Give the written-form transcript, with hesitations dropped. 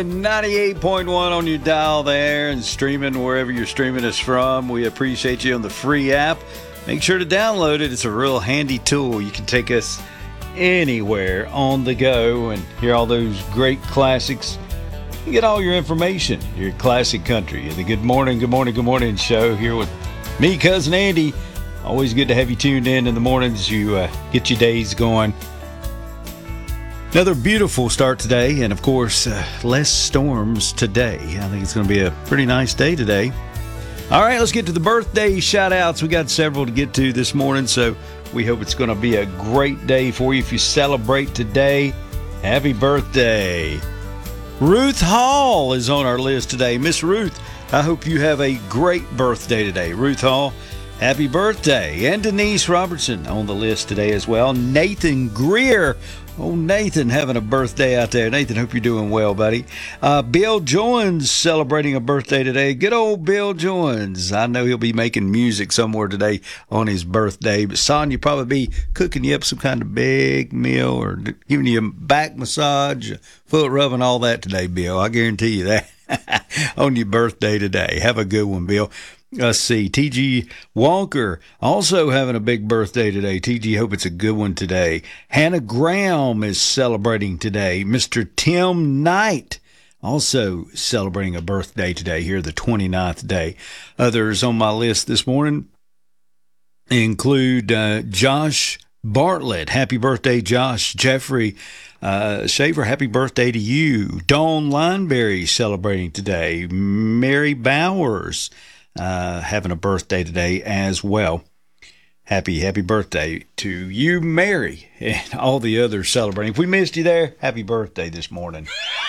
morning, 98.1 on your dial there and streaming wherever you're streaming us from. We appreciate you on the free app. Make sure to download it. It's a real handy tool. You can take us anywhere on the go and hear all those great classics. You get all your information, your classic country. The Good Morning show here with me, Cousin Andy. Always good to have you tuned in the mornings. You get your days going. Another beautiful start today, and of course, less storms today. I think it's going to be a pretty nice day today. All right, let's get to the birthday shout-outs. We got several to get to this morning, so we hope it's going to be a great day for you. If you celebrate today, happy birthday. Ruth Hall is on our list today. Miss Ruth, I hope you have a great birthday today. Ruth Hall, happy birthday. And Denise Robertson on the list today as well. Nathan Greer. Oh, Nathan, having a birthday out there. Nathan, hope you're doing well, buddy. Bill Jones celebrating a birthday today. Good old Bill Jones. I know he'll be making music somewhere today on his birthday. But Sonya probably be cooking you up some kind of big meal or giving you a back massage, foot rub, and all that today, Bill. I guarantee you that on your birthday today. Have a good one, Bill. Let's see. T.G. Walker also having a big birthday today. T.G., hope it's a good one today. Hannah Graham is celebrating today. Mr. Tim Knight also celebrating a birthday today, here the 29th day. Others on my list this morning include Josh Bartlett. Happy birthday, Josh. Jeffrey Shaver, happy birthday to you. Dawn Lineberry celebrating today. Mary Bowers having a birthday today as well. Happy birthday to you, Mary, and all the others celebrating. If we missed you there, happy birthday this morning.